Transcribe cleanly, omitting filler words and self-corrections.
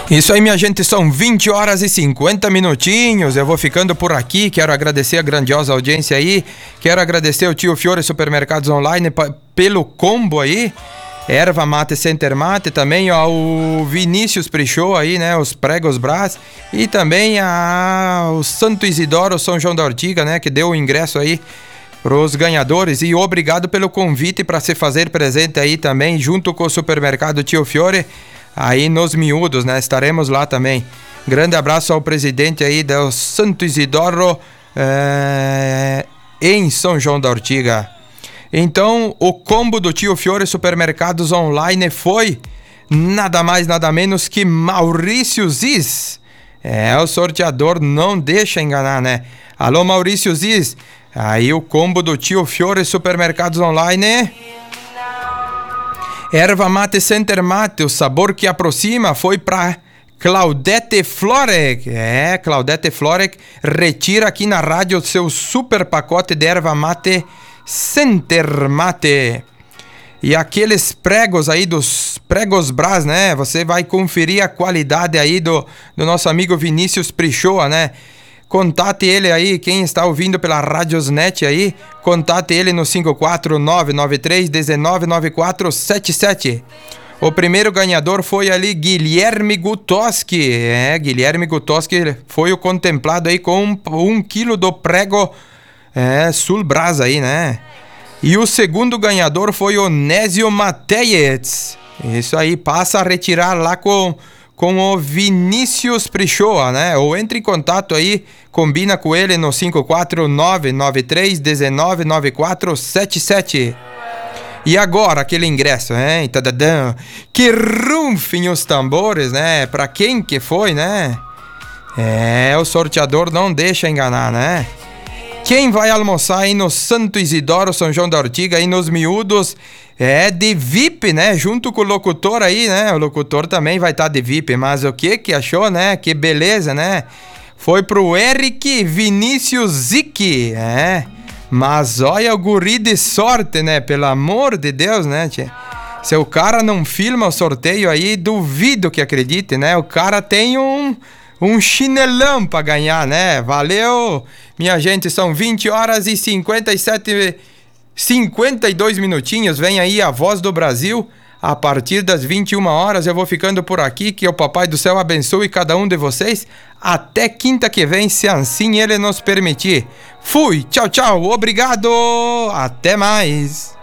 Isso aí, minha gente, são 20 horas e 50 minutinhos. Eu vou ficando por aqui. Quero agradecer a grandiosa audiência aí. Quero agradecer ao Tio Fiore Supermercados Online pelo combo aí. Erva Mate Center Mate, também ao Vinícius Prichô aí, né, os Pregos Brás, e também o Santo Isidoro São João da Ortiga, né, que deu o ingresso aí pros ganhadores. E obrigado pelo convite para se fazer presente aí também, junto com o Supermercado Tio Fiore, aí nos Miúdos, né, estaremos lá também. Grande abraço ao presidente aí do Santo Isidoro em São João da Ortiga. Então, o combo do Tio Fiore Supermercados Online foi nada mais, nada menos que Maurício Ziz. O sorteador não deixa enganar, né? Alô, Maurício Ziz. Aí o combo do Tio Fiore Supermercados Online. Erva Mate Center Mate, o sabor que aproxima, foi para Claudete Florek. Claudete Florek retira aqui na rádio o seu super pacote de erva mate Center Mate. E aqueles pregos aí dos Pregos Brás, né? Você vai conferir a qualidade aí do nosso amigo Vinícius Prichoa, né? Contate ele aí, quem está ouvindo pela Radiosnet aí, contate ele no 54993199477. O primeiro ganhador foi ali Guilherme Gutoski. Guilherme Gutoski foi o contemplado aí com 1 quilo do prego Sul Brás aí, né? E o segundo ganhador foi Onésio Matejets. Isso aí, passa a retirar lá com o Vinícius Prichoa, né? Ou entre em contato aí, combina com ele no 54993199477. E agora, aquele ingresso, hein? Tadadã. Que rufem os tambores, né? Pra quem que foi, né? O sorteador não deixa enganar, né? Quem vai almoçar aí no Santo Isidoro, São João da Ortiga, aí nos Miúdos, de VIP, né? Junto com o locutor aí, né? O locutor também vai estar de VIP, mas o que achou, né? Que beleza, né? Foi pro Eric Vinícius Zic, Mas olha o guri de sorte, né? Pelo amor de Deus, né, tchê? Se o cara não filma o sorteio aí, duvido que acredite, né? O cara tem um chinelão pra ganhar, né? Valeu, minha gente, são 20 horas e 52 minutinhos. Vem aí a Voz do Brasil a partir das 21 horas. Eu vou ficando por aqui, que o Papai do Céu abençoe cada um de vocês. Até quinta que vem, se assim ele nos permitir. Fui, tchau, tchau, obrigado, até mais.